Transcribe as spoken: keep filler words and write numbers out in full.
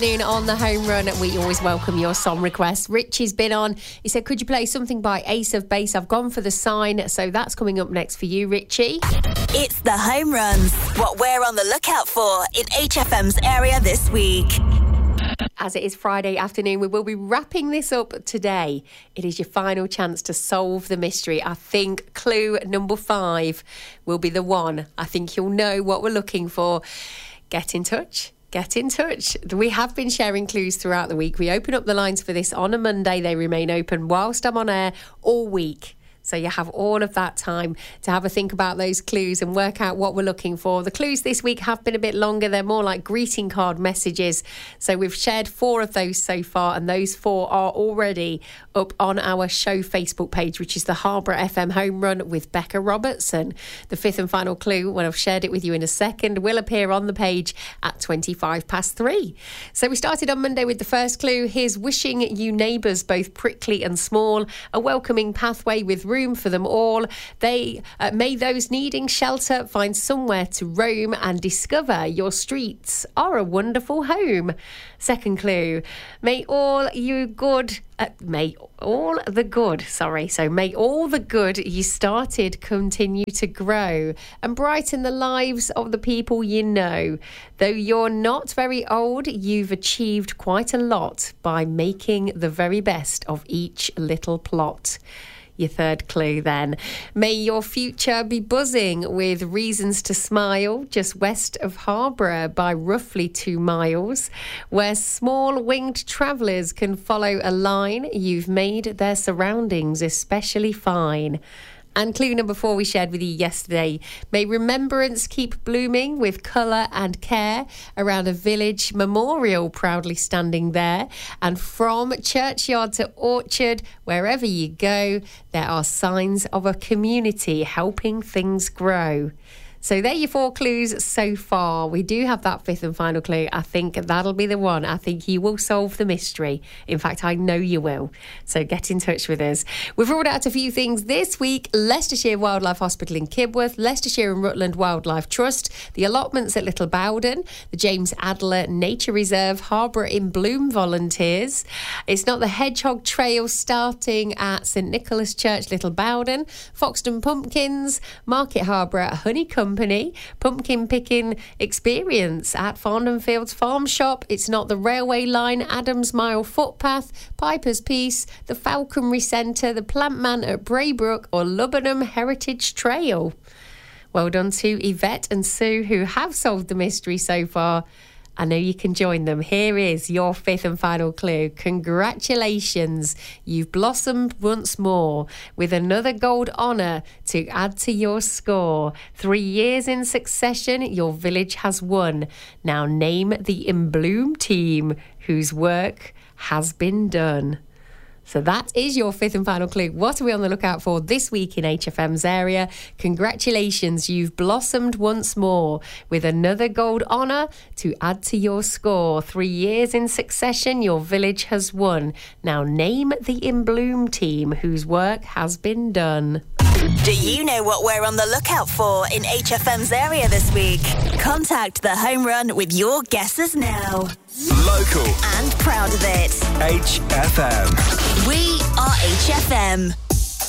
On the home run, we always welcome your song requests. Richie's been on. He said, could you play something by Ace of Base? I've gone for The Sign, so that's coming up next for you, Richie. It's the home runs, what we're on the lookout for in H F M's area this week. As it is Friday afternoon, we will be wrapping this up today. It is your final chance to solve the mystery. I think clue number five will be the one. I think you'll know what we're looking for. Get in touch. Get in touch. We have been sharing clues throughout the week. We open up the lines for this on a Monday. They remain open whilst I'm on air all week. So you have all of that time to have a think about those clues and work out what we're looking for. The clues this week have been a bit longer. They're more like greeting card messages. So we've shared four of those so far, and those four are already up on our show Facebook page, which is the Harborough F M Home Run with Becca Robertson. The fifth and final clue, when I've shared it with you in a second, will appear on the page at twenty-five past three. So we started on Monday with the first clue. Here's wishing you neighbours, both prickly and small, a welcoming pathway with room for them all. They uh, may those needing shelter find somewhere to roam and discover your streets are a wonderful home. Second clue, may all you good uh, may all the good sorry so may all the good you started continue to grow and brighten the lives of the people you know. Though you're not very old, you've achieved quite a lot by making the very best of each little plot. Your third clue then. May your future be buzzing with reasons to smile just west of Harborough by roughly two miles, where small winged travellers can follow a line. You've made their surroundings especially fine. And clue number four we shared with you yesterday. May remembrance keep blooming with colour and care around a village memorial proudly standing there. And from churchyard to orchard, wherever you go, there are signs of a community helping things grow. So there are your four clues so far. We do have that fifth and final clue. I think that'll be the one. I think you will solve the mystery. In fact, I know you will. So get in touch with us. We've ruled out a few things this week. Leicestershire Wildlife Hospital in Kibworth, Leicestershire and Rutland Wildlife Trust, the allotments at Little Bowden, the James Adler Nature Reserve, Harborough in Bloom volunteers. It's not the Hedgehog Trail starting at St Nicholas Church, Little Bowden, Foxton Pumpkins, Market Harborough, Honeycomb Company, pumpkin picking experience at Farnham Fields Farm Shop. It's not the railway line, Adams Mile footpath, Piper's Piece, the Falconry Centre, the Plant Man at Braybrook or Lubbenham Heritage Trail. Well done to Yvette and Sue who have solved the mystery so far. I know you can join them. Here is your fifth and final clue. Congratulations, you've blossomed once more with another gold honour to add to your score. Three years in succession, your village has won. Now name the In Bloom team whose work has been done. So that is your fifth and final clue. What are we on the lookout for this week in H F M's area? Congratulations, you've blossomed once more with another gold honour to add to your score. Three years in succession, your village has won. Now name the In Bloom team whose work has been done. Do you know what we're on the lookout for in H F M's area this week? Contact the Home Run with your guesses now. Local and proud of it. H F M. We are H F M.